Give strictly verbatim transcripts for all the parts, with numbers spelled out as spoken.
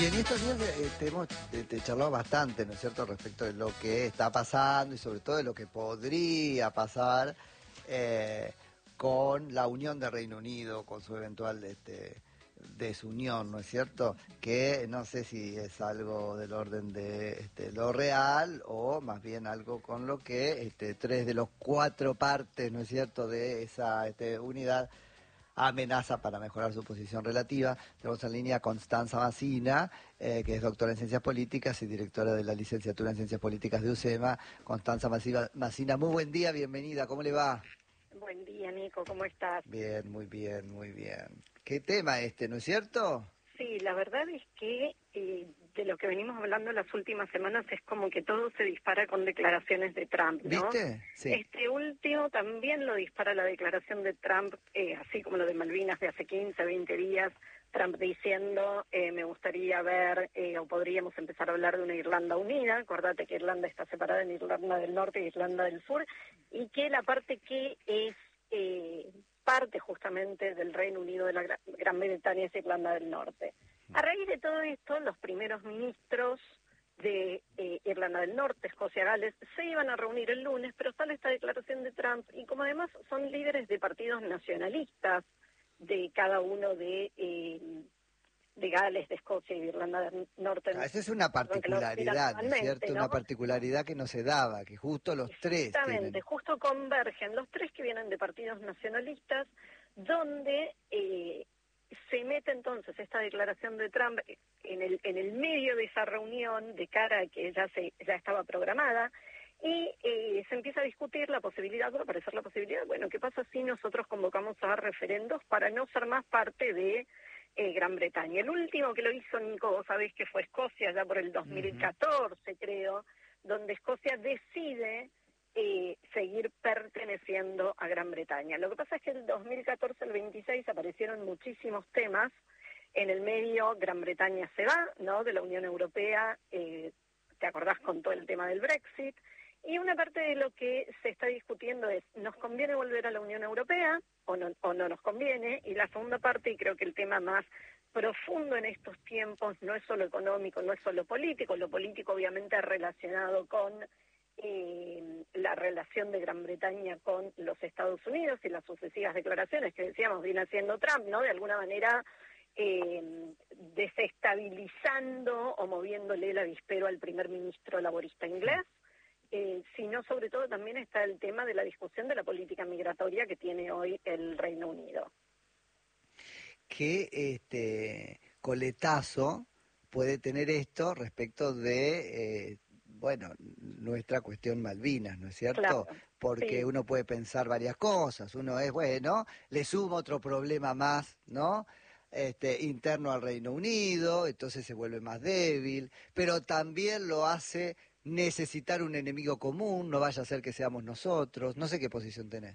Y en estos días eh, te hemos te, te charlado bastante, ¿no es cierto?, respecto de lo que está pasando y sobre todo de lo que podría pasar eh, con la unión de Reino Unido, con su eventual este, desunión, ¿no es cierto? Que no sé si es algo del orden de este, lo real o más bien algo con lo que este, tres de los cuatro partes, ¿no es cierto?, de esa este, unidad amenaza para mejorar su posición relativa. Tenemos en línea a Constanza Massina, eh, que es doctora en Ciencias Políticas y directora de la licenciatura en Ciencias Políticas de U C E M A. Constanza Massina, muy buen día, bienvenida, ¿cómo le va? Buen día, Nico, ¿cómo estás? Bien, muy bien, muy bien. ¿Qué tema este, no es cierto? Sí, la verdad es que eh, de lo que venimos hablando las últimas semanas es como que todo se dispara con declaraciones de Trump, ¿no? ¿Viste? Sí. Este último también lo dispara la declaración de Trump, eh, así como lo de Malvinas de hace quince, veinte días, Trump diciendo, eh, me gustaría ver, eh, o podríamos empezar a hablar de una Irlanda unida, acordate que Irlanda está separada en Irlanda del Norte e Irlanda del Sur, y que la parte que es... Eh, parte justamente del Reino Unido de la Gran, Gran Bretaña es Irlanda del Norte. A raíz de todo esto, los primeros ministros de eh, Irlanda del Norte, Escocia, Gales, se iban a reunir el lunes, pero sale esta declaración de Trump, y como además son líderes de partidos nacionalistas de cada uno de... Eh, de Gales, de Escocia y de Irlanda del Norte. Esa es una particularidad, ¿no es cierto? ¿no? Una particularidad que no se daba, que justo los tres Exactamente, tienen. justo convergen los tres que vienen de partidos nacionalistas, donde eh, se mete entonces esta declaración de Trump en el en el medio de esa reunión de cara a que ya se ya estaba programada. Y eh, se empieza a discutir la posibilidad, va a aparecer la posibilidad, bueno, ¿qué pasa si nosotros convocamos a referendos para no ser más parte de eh, Gran Bretaña? El último que lo hizo, Nico, vos sabés que fue Escocia, ya por el dos mil catorce, uh-huh. creo, donde Escocia decide eh, seguir perteneciendo a Gran Bretaña. Lo que pasa es que el dos mil catorce, el veintiséis, aparecieron muchísimos temas. En el medio, Gran Bretaña se va, ¿no?, de la Unión Europea, eh, ¿te acordás con todo el tema del Brexit? Y una parte de lo que se está discutiendo es, ¿nos conviene volver a la Unión Europea o no, o no nos conviene? Y la segunda parte, y creo que el tema más profundo en estos tiempos, no es solo económico, no es solo político, lo político obviamente relacionado con eh, la relación de Gran Bretaña con los Estados Unidos y las sucesivas declaraciones que decíamos viene haciendo Trump, ¿no?, de alguna manera eh, desestabilizando o moviéndole el avispero al primer ministro laborista inglés. Eh, sino sobre todo también está el tema de la discusión de la política migratoria que tiene hoy el Reino Unido. ¿Qué este, coletazo puede tener esto respecto de, eh, bueno, nuestra cuestión Malvinas, ¿no es cierto? Claro, porque sí. Uno puede pensar varias cosas. Uno es, bueno, le suma otro problema más, ¿no?, Este, interno al Reino Unido, entonces se vuelve más débil, pero también lo hace necesitar un enemigo común, no vaya a ser que seamos nosotros. No sé qué posición tenés.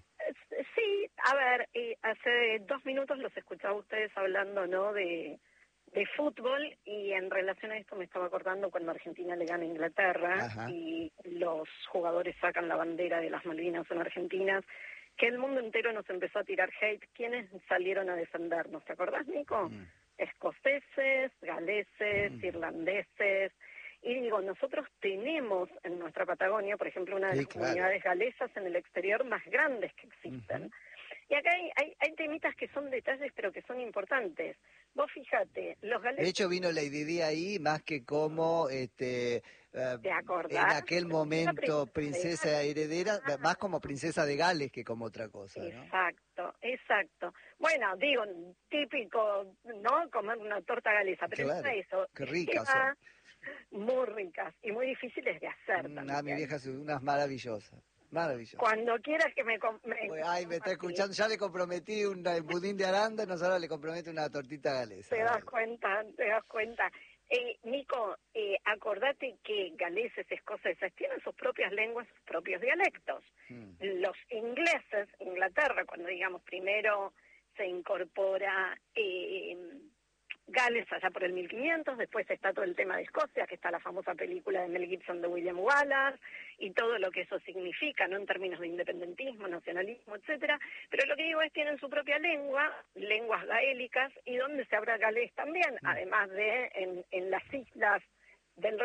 Sí, a ver, eh, hace dos minutos los escuchaba a ustedes hablando, ¿no?, de, de fútbol, y en relación a esto me estaba acordando cuando Argentina le gana a Inglaterra. Ajá. Y los jugadores sacan la bandera de las Malvinas en Argentina, que el mundo entero nos empezó a tirar hate. ¿Quiénes salieron a defendernos? ¿Te acordás, Nico? Mm. Escoceses, galeses, mm. irlandeses. Y digo, nosotros tenemos en nuestra Patagonia, por ejemplo, una de sí, las claro. comunidades galesas en el exterior más grandes que existen. Uh-huh. Y acá hay, hay, hay temitas que son detalles, pero que son importantes. Vos fíjate, los galeses... De hecho, vino Lady Di ahí más que como, este, uh, ¿te acordás? en aquel momento, princesa heredera, más como princesa de Gales que como otra cosa, ¿no? Exacto, exacto. Bueno, digo, típico, ¿no?, comer una torta galesa, pero claro, no es eso. Qué ricas son. Muy ricas y muy difíciles de hacer mm, también. Ah, mi vieja son unas maravillosas. Maravilloso. Cuando quieras que me... me Ay, me está escuchando, ya le comprometí un budín de arándanos, ahora le comprometo una tortita galesa. Te das cuenta, te das cuenta. Eh, Nico, eh, acordate que galeses, escoceses tienen sus propias lenguas, sus propios dialectos. Hmm. Los ingleses, Inglaterra, cuando digamos primero se incorpora... Eh, Gales allá por el mil quinientos, después está todo el tema de Escocia, que está la famosa película de Mel Gibson de William Wallace, y todo lo que eso significa, ¿no?, en términos de independentismo, nacionalismo, etcétera. Pero lo que digo es, tienen su propia lengua, lenguas gaélicas, y donde se habla galés también, mm. además de en, en las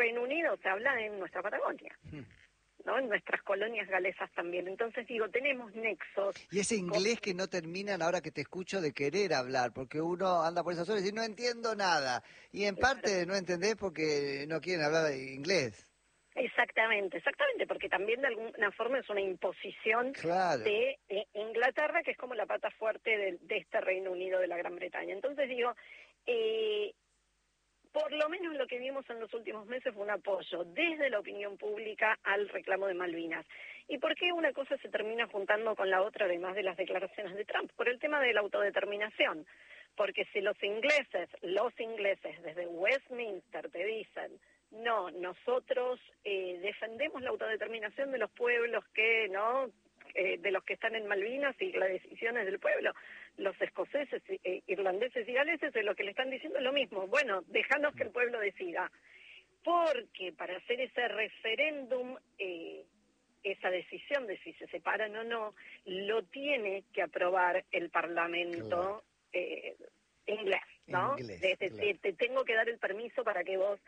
Reino Unido se habla en nuestra Patagonia, ¿no? En nuestras colonias galesas también. Entonces digo, tenemos nexos. Y ese inglés que no terminan, ahora que te escucho, de querer hablar, porque uno anda por esas horas y dice, no entiendo nada. Y en Claro. parte no entendés porque no quieren hablar inglés. Exactamente, exactamente, porque también de alguna forma es una imposición Claro. de, de Inglaterra, que es como la pata fuerte de, de este Reino Unido de la Gran Bretaña. Entonces digo, eh, por lo menos lo que vimos en los últimos meses fue un apoyo desde la opinión pública al reclamo de Malvinas. ¿Y por qué una cosa se termina juntando con la otra, además de las declaraciones de Trump? Por el tema de la autodeterminación. Porque si los ingleses, los ingleses desde Westminster te dicen, no, nosotros eh, defendemos la autodeterminación de los pueblos que, ¿no?, eh, de los que están en Malvinas y las decisiones del pueblo, los escoceses, eh, irlandeses y galeses, de lo que le están diciendo es lo mismo. Bueno, déjanos que el pueblo decida. Porque para hacer ese referéndum, eh, esa decisión de si se separan o no, lo tiene que aprobar el Parlamento Claro. eh, inglés, ¿no? Inglés, Es decir, claro. te tengo que dar el permiso para que vos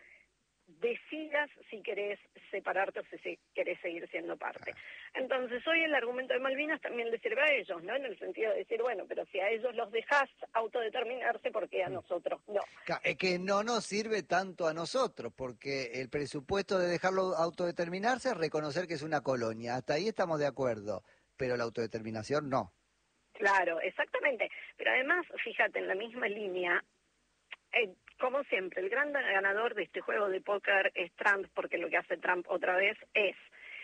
decidas si querés separarte o si querés seguir siendo parte. Entonces, hoy el argumento de Malvinas también le sirve a ellos, ¿no? En el sentido de decir, bueno, pero si a ellos los dejás autodeterminarse, ¿por qué a nosotros no? Es que no nos sirve tanto a nosotros, porque el presupuesto de dejarlo autodeterminarse es reconocer que es una colonia. Hasta ahí estamos de acuerdo, pero la autodeterminación no. Claro, exactamente. Pero además, fíjate, en la misma línea, eh, como siempre, el gran ganador de este juego de póker es Trump, porque lo que hace Trump otra vez es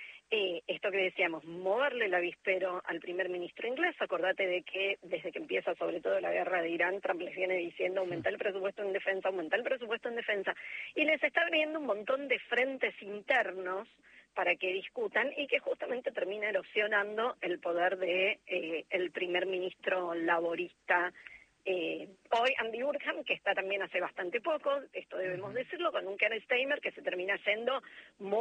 eh, esto que decíamos, moverle el avispero al primer ministro inglés. Acordate de que desde que empieza sobre todo la guerra de Irán, Trump les viene diciendo aumentar el presupuesto en defensa, aumentar el presupuesto en defensa, y les está abriendo un montón de frentes internos para que discutan y que justamente termina erosionando el poder de eh, el primer ministro laborista. Eh, hoy Andy Burnham, que está también hace bastante poco, esto debemos decirlo, con un Keir Starmer que se termina yendo